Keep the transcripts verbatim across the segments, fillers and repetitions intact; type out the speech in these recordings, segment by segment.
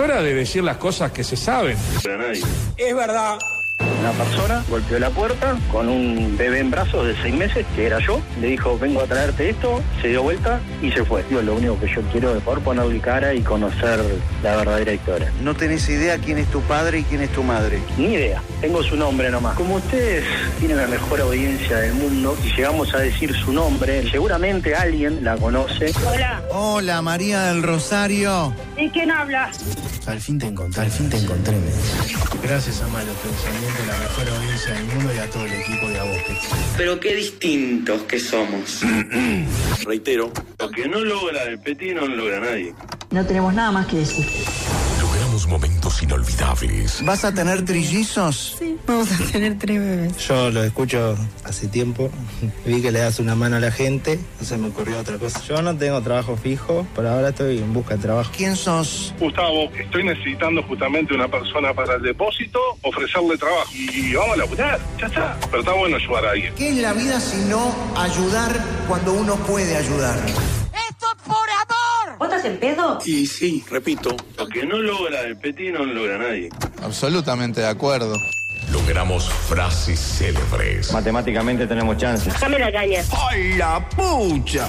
Es hora de decir las cosas que se saben. Es verdad. Una persona golpeó la puerta con un bebé en brazos de seis meses, que era yo. Le dijo, vengo a traerte esto, se dio vuelta y se fue. Yo, lo único que yo quiero es poder ponerle cara y conocer la verdadera historia. ¿No tenés idea quién es tu padre y quién es tu madre? Ni idea, tengo su nombre nomás. Como ustedes tienen la mejor audiencia del mundo y llegamos a decir su nombre, seguramente alguien la conoce. Hola. Hola, María del Rosario. ¿Y quién habla? Al fin te encontré, al fin te encontré. Gracias a Malos Pensamientos, la mejor audiencia del mundo, y a todo el equipo y a vos, Peti. Pero qué distintos que somos. Reitero, lo que no logra el Peti no lo logra nadie. No tenemos nada más que decir. Logramos momentos inolvidables. ¿Vas a tener trillizos? Sí, vamos a tener tres bebés. Yo lo escucho hace tiempo. Vi que le das una mano a la gente, no se me ocurrió otra cosa. Yo no tengo trabajo fijo, por ahora estoy en busca de trabajo. ¿Quién sos? Gustavo, estoy necesitando justamente una persona para el depósito, ofrecerle trabajo. Y vamos a laburar, ya está. Pero está bueno ayudar a alguien. ¿Qué es la vida sino ayudar cuando uno puede ayudar? ¡Esto es por amor! ¿Vos estás en pedo? Y sí, repito, lo que no logra el Peti no lo logra nadie. Absolutamente de acuerdo. Logramos frases célebres. Matemáticamente tenemos chances. Dame la caña. ¡Ay, la pucha!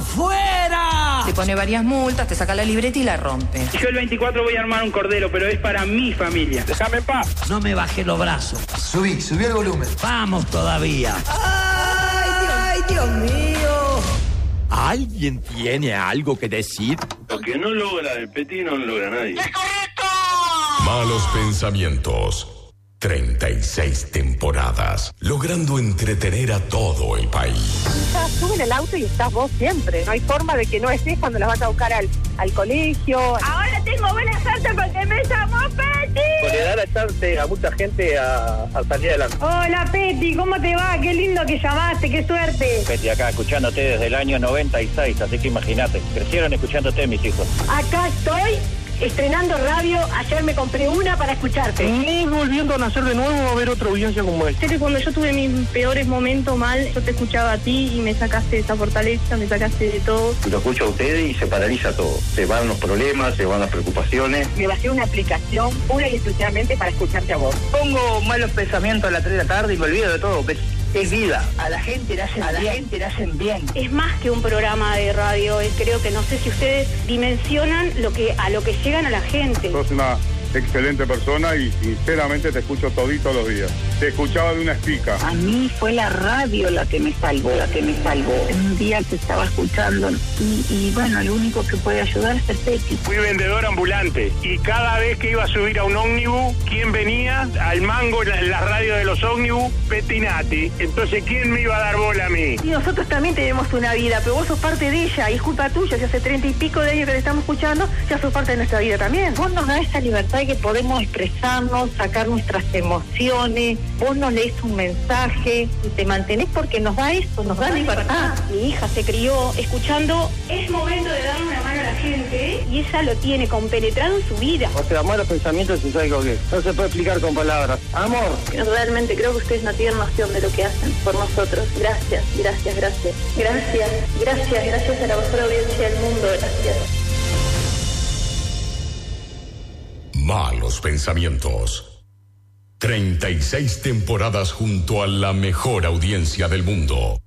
¡Afuera! Te pone varias multas, te saca la libreta y la rompe. Yo el veinticuatro voy a armar un cordero, pero es para mi familia. Déjame en paz. No me bajé los brazos. Subí, subí el volumen. Vamos todavía. ¡Ay, ay, Dios mío! ¿Alguien tiene algo que decir? Lo que no logra el Peti no lo logra nadie. ¡Es correcto! Malos Pensamientos. treinta y seis temporadas, logrando entretener a todo el país. Sube en el auto y estás vos siempre. No hay forma de que no estés cuando las vas a buscar al, al colegio. Ahora tengo buena suerte porque me llamó Peti. Le da la chance a mucha gente a, a salir adelante. Hola Peti, ¿cómo te va? Qué lindo que llamaste, qué suerte. Peti, acá escuchándote desde el año noventa y seis, así que imagínate, crecieron escuchándote mis hijos. Acá estoy estrenando radio. Ayer me compré una para escucharte. Y volviendo a nacer de nuevo, va a haber otra audiencia como esta. Sé que cuando yo tuve mis peores momentos mal, yo te escuchaba a ti y me sacaste de esa fortaleza, me sacaste de todo. Lo escucho a ustedes y se paraliza todo. Se van los problemas, se van las preocupaciones. Me bajé una aplicación pura y exclusivamente para escucharte a vos. Pongo Malos Pensamientos a las tres de la tarde y me olvido de todo. Es vida. A la gente le hacen, a la gente le hacen bien. Es más que un programa de radio. Creo que no sé si ustedes dimensionan lo que a lo que llegan a la gente. Sos una excelente persona y sinceramente te escucho todito los días. Te escuchaba de una espica. A mí fue la radio la que me salvó, la que me salvó. Un día te estaba escuchando y, y bueno, el único que puede ayudar es el Peti. Fui vendedor ambulante y cada vez que iba a subir a un ómnibus, ¿quién venía? Al mango en la radio de los ómnibus, Petinati. Entonces, ¿quién me iba a dar bola a mí? Y nosotros también tenemos una vida, pero vos sos parte de ella y es culpa tuya. Si hace treinta y pico de años que te estamos escuchando, ya sos parte de nuestra vida también. Vos nos das esa libertad que podemos expresarnos, sacar nuestras emociones. Vos nos lees un mensaje y te mantenés porque nos da eso, nos da libertad. Mi hija se crió escuchando. Es momento de darle una mano a la gente y ella lo tiene compenetrado en su vida. O sea, Malos Pensamientos es algo que no se puede explicar con palabras. Amor. Realmente creo que ustedes no tienen noción de lo que hacen por nosotros. Gracias, gracias, gracias. Gracias, gracias, gracias a la mejor audiencia del mundo. Gracias. Malos Pensamientos. treinta y seis temporadas junto a la mejor audiencia del mundo.